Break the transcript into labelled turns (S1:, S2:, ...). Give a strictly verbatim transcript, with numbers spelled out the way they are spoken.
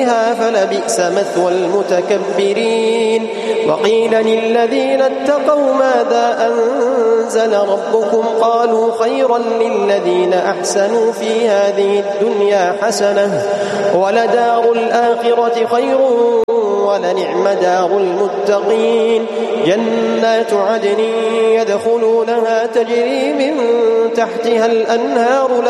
S1: فيها فلبئس مثوى المتكبرين. وقيل للذين اتقوا ماذا أنزل ربكم قالوا خيرا للذين أحسنوا في هذه الدنيا حسنة ولدار الآخرة خير ولنعم دار المتقين. جنات عدن يدخلونها تجري من تحتها الأنهار